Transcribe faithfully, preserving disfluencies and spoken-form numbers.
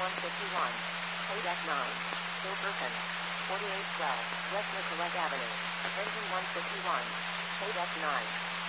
one fifty-one. Kodak nine. Silverton. forty-eight twelve. West Nicollet Avenue. Engine one fifty-one. Kodak nine.